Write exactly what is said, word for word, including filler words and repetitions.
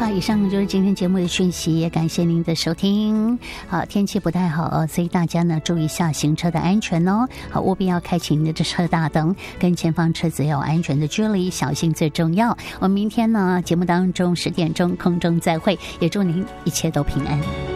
好，以上就是今天节目的讯息，也感谢您的收听。好，天气不太好，所以大家呢注意一下行车的安全哦。好，务必要开启您的这车大灯，跟前方车子要有安全的距离，小心最重要。我们明天呢节目当中十点钟空中再会，也祝您一切都平安。